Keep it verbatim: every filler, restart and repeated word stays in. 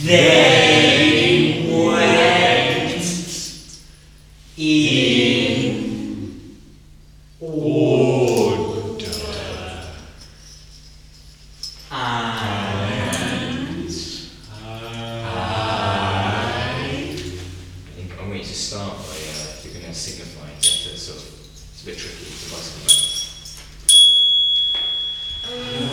They went in order, and I think I want you to start by, uh, you're going to signify, you have to sort of, it's a bit tricky, it's a bicycle.